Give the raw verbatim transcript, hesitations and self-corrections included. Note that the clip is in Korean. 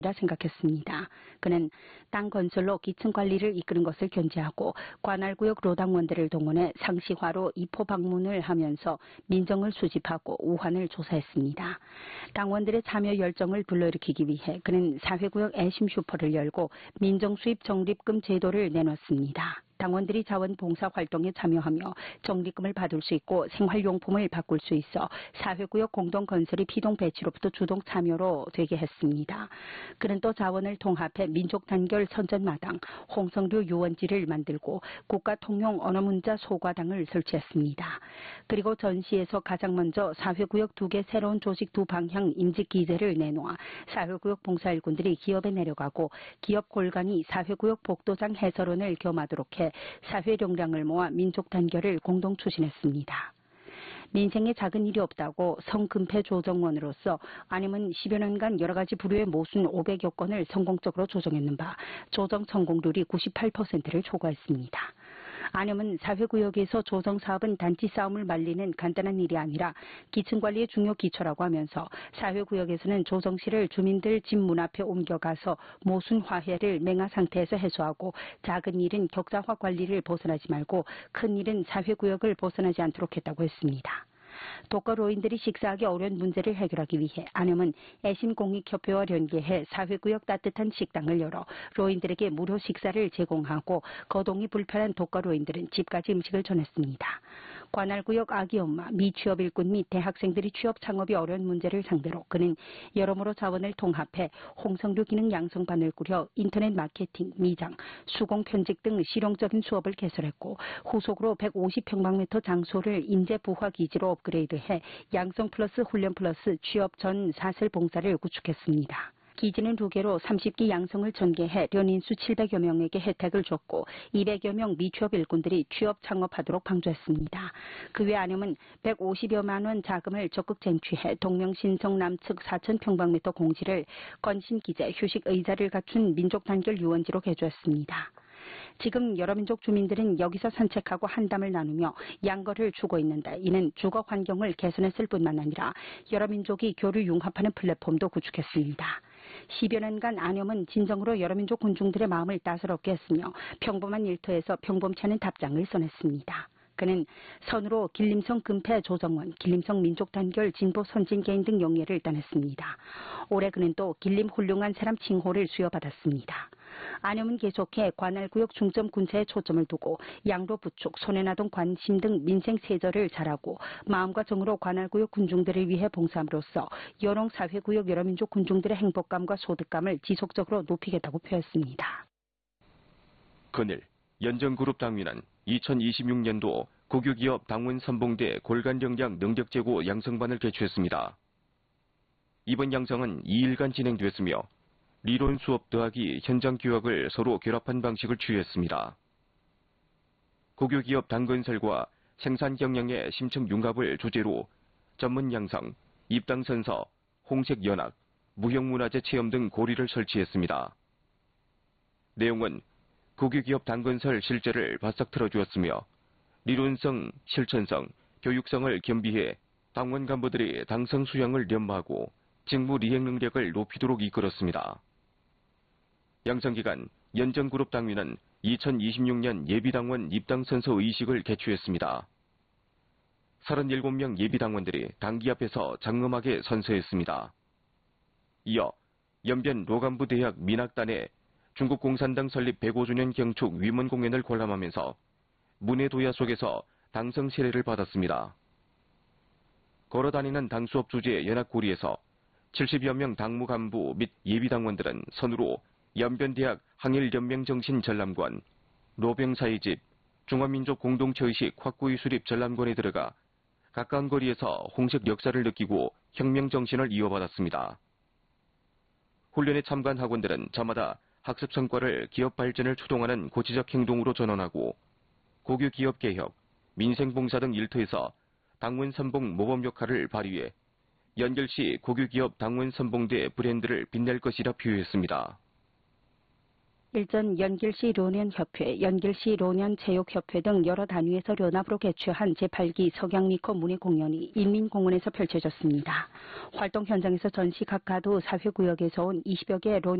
라 생각했습니다. 그는 땅 건설로 기층 관리를 이끄는 것을 견제하고 관할구역 로당원들을 동원해 상시화로 이포 방문을 하면서 민정을 수집하고 우환을 조사했습니다. 당원들의 참여 열정을 불러일으키기 위해 그는 사회구역 애심 슈퍼를 열고 민정 수입 적립금 제도를 내놨습니다. 당원들이 자원봉사 활동에 참여하며 적립금을 받을 수 있고 생활용품을 바꿀 수 있어 사회구역 공동건설이 피동 배치로부터 주동 참여로 되게 했습니다. 그는 또 자원을 통합해 민족단결 선전마당, 홍성류 유원지를 만들고 국가통용 언어문자 소과당을 설치했습니다. 그리고 전시에서 가장 먼저 사회구역 두 개 새로운 조직 두 방향 임직기제를 내놓아 사회구역 봉사일꾼들이 기업에 내려가고 기업 골간이 사회구역 복도장 해설원을 겸하도록 해 사회력량을 모아 민족단결을 공동 추진했습니다. 민생에 작은 일이 없다고 성금패 조정원으로서 안임은 십여 년간 여러 가지 부류의 모순 오백여 건을 성공적으로 조정했는 바 조정 성공률이 구십팔 퍼센트를 초과했습니다. 안임은 사회구역에서 조정사업은 단지 싸움을 말리는 간단한 일이 아니라 기층관리의 중요 기초라고 하면서 사회구역에서는 조정실을 주민들 집 문 앞에 옮겨가서 모순 화해를 맹화 상태에서 해소하고 작은 일은 격자화 관리를 벗어나지 말고 큰 일은 사회구역을 벗어나지 않도록 했다고 했습니다. 독거노인들이 식사하기 어려운 문제를 해결하기 위해 안염은 애심공익협회와 연계해 사회구역 따뜻한 식당을 열어 노인들에게 무료 식사를 제공하고 거동이 불편한 독거노인들은 집까지 음식을 전했습니다. 관할구역 아기 엄마, 미취업 일꾼 및 대학생들이 취업 창업이 어려운 문제를 상대로 그는 여러모로 자원을 통합해 홍성류 기능 양성반을 꾸려 인터넷 마케팅, 미장, 수공 편집 등 실용적인 수업을 개설했고 후속으로 백오십 평방미터 장소를 인재 부화 기지로 업그레이드해 양성 플러스 훈련 플러스 취업 전 사슬 봉사를 구축했습니다. 기지는 두 개로 삼십 기 양성을 전개해 연인수 칠백여 명에게 혜택을 줬고 이백여 명 미취업 일꾼들이 취업 창업하도록 방조했습니다. 그 외 안염은 백오십여만 원 자금을 적극 쟁취해 동명신성 남측 사천 평방미터 공지를 건신기재 휴식 의자를 갖춘 민족단결 유원지로 개조했습니다. 지금 여러 민족 주민들은 여기서 산책하고 한담을 나누며 양거를 주고 있는데 이는 주거 환경을 개선했을 뿐만 아니라 여러 민족이 교류 융합하는 플랫폼도 구축했습니다. 십여 년간 안염은 진정으로 여러 민족 군중들의 마음을 따스럽게 했으며 평범한 일터에서 평범치 않은 답장을 써냈습니다. 그는 선으로 길림성 금패 조정원, 길림성 민족단결 진보 선진개인 등 영예를 따냈습니다. 올해 그는 또 길림 훌륭한 사람 칭호를 수여받았습니다. 안염은 계속해 관할구역 중점 군사에 초점을 두고 양로 부축, 손해나동 관심 등 민생 세절을 잘하고 마음과 정으로 관할구역 군중들을 위해 봉사함으로써 연홍사회구역 여러민족 군중들의 행복감과 소득감을 지속적으로 높이겠다고 표했습니다. 그늘 연정그룹 당위는 이천이십육 년도 국유기업 당원 선봉대 골간역량 능력제고 양성반을 개최했습니다. 이번 양성은 이 일간 진행됐으며 리론 수업 더하기 현장 교육을 서로 결합한 방식을 취했습니다. 국유기업 당건설과 생산 경영의 심층 융합을 주제로 전문 양성, 입당 선서, 홍색 연합, 무형문화재 체험 등 고리를 설치했습니다. 내용은 국유기업 당건설 실제를 바싹 틀어주었으며 리론성, 실천성, 교육성을 겸비해 당원 간부들이 당성 수양을 연마하고 직무 리행 능력을 높이도록 이끌었습니다. 양성기간 연정그룹 당위는 이천이십육 년 예비당원 입당선서 의식을 개최했습니다. 서른일곱 명 예비당원들이 당기 앞에서 장엄하게 선서했습니다. 이어 연변 로간부대학 민학단의 중국공산당 설립 백오 주년 경축 위문 공연을 관람하면서 문해도야 속에서 당성 세례를 받았습니다. 걸어다니는 당수업 주재 연합고리에서 칠십여 명 당무 간부 및 예비당원들은 선으로 연변대학 항일연맹정신 전람관, 노병사의 집, 중화민족 공동체의식 확고의 수립 전람관에 들어가 가까운 거리에서 홍색 역사를 느끼고 혁명정신을 이어받았습니다. 훈련에 참가한 학원들은 저마다 학습 성과를 기업 발전을 추동하는 고치적 행동으로 전환하고 고교 기업 개혁, 민생봉사 등 일터에서 당원 선봉 모범 역할을 발휘해 연결시 고교 기업 당원 선봉대 브랜드를 빛낼 것이라 표했습니다. 일전 연길시 료년협회, 연길시 료년체육협회 등 여러 단위에서 연합으로 개최한 제팔 기 석양미커 문예 공연이 인민공원에서 펼쳐졌습니다. 활동 현장에서 전시 각가도 사회구역에서 온 이십여 개